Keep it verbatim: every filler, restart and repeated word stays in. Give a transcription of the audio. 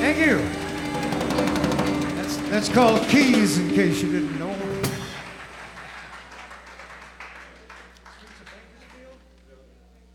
Thank you. That's, that's called keys, in case you didn't know.